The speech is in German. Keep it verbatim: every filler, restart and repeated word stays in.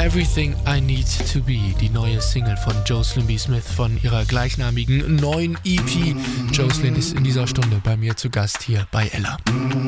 Everything I Need to Be, die neue Single von Jocelyn B. Smith von ihrer gleichnamigen neuen E P. Jocelyn ist in dieser Stunde bei mir zu Gast hier bei Ella.